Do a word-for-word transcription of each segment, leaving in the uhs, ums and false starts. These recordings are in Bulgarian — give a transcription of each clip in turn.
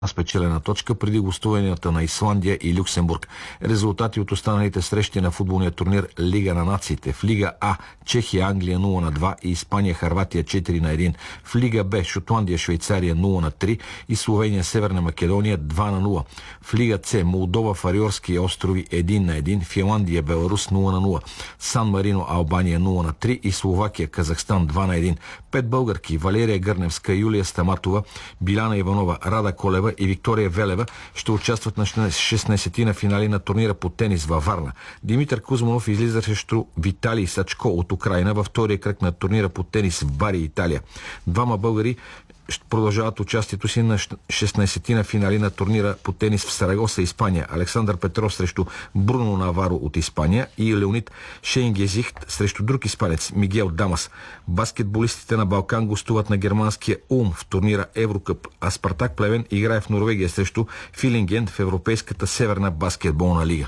спечелена точка преди гостуванията на Исландия и Люксембург. Резултати от останалите срещи на футболния турнир Лига на нациите. В Лига А Чехия Англия нула на два и Испания Хърватия четири на един. В Лига Б Шотландия Швейцария нула на три и Словения Северна Македония два на нула. В Лига С Молдова Фариорски острови един на един, Финландия Беларус нула на нула. Сан Марино Албания нула на три и Словакия Казахстан два на един. Пет българки Валерия Гърневска, Юлия Стаматова, Биляна Иванова, Рада Колева и Виктория Велева ще участват на шестнайсетина финали на турнира по тенис във Варна. Димитър Кузманов излиза срещу Виталий Сачко от Украйна във втория кръг на турнира по тенис в Бари, Италия. Двама българи ще продължават участието си на шестнайсетина финали на турнира по тенис в Сарагоса, Испания. Александър Петров срещу Бруно Наваро от Испания и Леонид Шейнгезихт срещу друг испанец Мигел Дамас. Баскетболистите на Балкан гостуват на германския Улм в турнира Еврокъп, а Спартак Плевен играе в Норвегия срещу Филинген в Европейската северна баскетболна лига.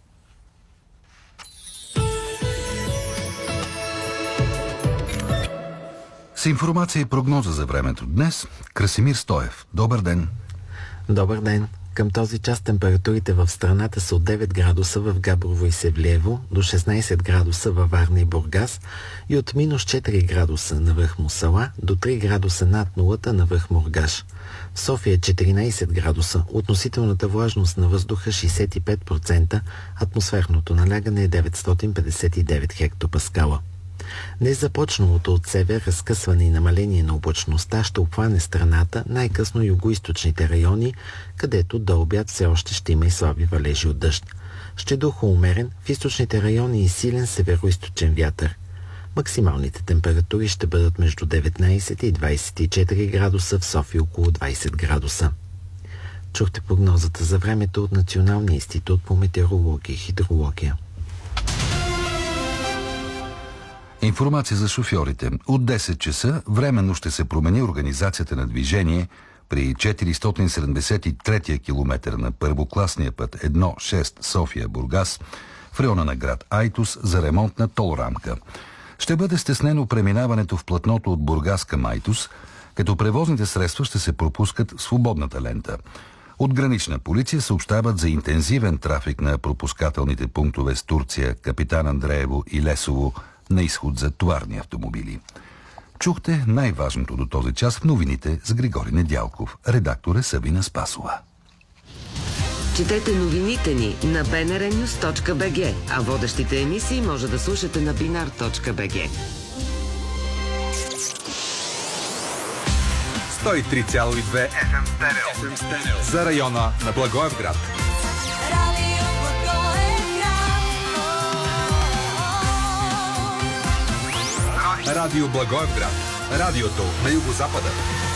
С информация и прогноза за времето днес, Красимир Стоев. Добър ден! Добър ден! Към този час температурите в страната са от девет градуса в Габрово и Севлиево до шестнайсет градуса във Варна и Бургас и от минус четири градуса на връх Мусала до три градуса над нулата на връх Мургаш. В София четиринайсет градуса, относителната влажност на въздуха шейсет и пет процента, атмосферното налягане е деветстотин петдесет и девет хектопаскала. Днес започналото от север разкъсване и намаление на облачността ще обхване страната, най-късно югоизточните райони, където до обяд все още ще има и слаби валежи от дъжд. Ще духа умерен, в източните райони и силен североизточен вятър. Максималните температури ще бъдат между деветнайсет и двайсет и четири градуса, в София около двайсет градуса. Чухте прогнозата за времето от Националния институт по метеорология и хидрология. Информация за шофьорите. От десет часа временно ще се промени организацията на движение при четиристотин седемдесет и трети километър на първокласния път едно шест София-Бургас в района на град Айтос за ремонт на тол рамка. Ще бъде стеснено преминаването в платното от Бургас към Айтос, като превозните средства ще се пропускат в свободната лента. От гранична полиция съобщават за интензивен трафик на пропускателните пунктове с Турция, Капитан Андреево и Лесово на изход за товарни автомобили. Чухте най-важното до този час в новините с Григорий Недялков. Редактор е Сабина Спасова. Четете новините ни на би ен ар нюс точка би джи, а водещите емисии може да слушате на бинар точка би джи. сто и три цяло и две еф ем стерео за района на Благоевград. Радио Благоевград. Радиото на югозапада.